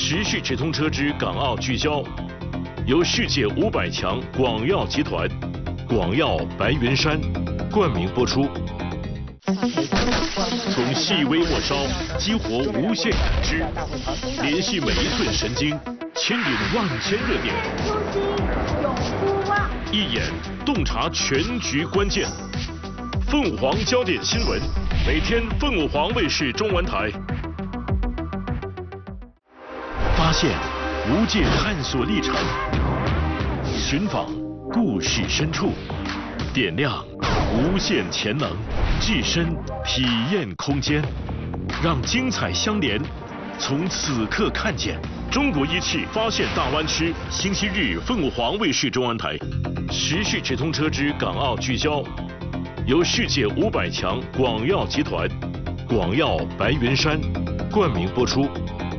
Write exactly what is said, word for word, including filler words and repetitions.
时序直通车之港澳聚焦，由世界五百强广药集团、广药白云山冠名播出。从细微末梢激活无限感知，联系每一寸神经，牵引万千热点。 初心永不忘。 一眼洞察全局关键。凤凰焦点新闻，每天凤凰卫视中文台。发现无界探索历程，寻访故事深处，点亮无限潜能，置身体验空间，让精彩相连，从此刻看见。中国一汽发现大湾区，星期日凤凰卫视中文台，时序直通车之港澳聚焦，由世界五百强广药集团、广药白云山冠名播出。